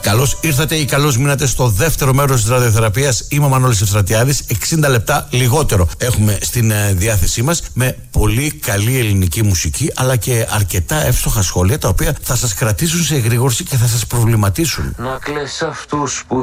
Καλώς ήρθατε ή καλώς μείνατε στο δεύτερο μέρος της ραδιοθεραπείας. Είμαι ο Μανώλης Ευστρατιάδης. 60 λεπτά λιγότερο έχουμε στην διάθεσή μας, με πολύ καλή ελληνική μουσική, αλλά και αρκετά εύστοχα σχόλια, τα οποία θα σας κρατήσουν σε εγρήγορση και θα σας προβληματίσουν. Να κλαις αυτούς που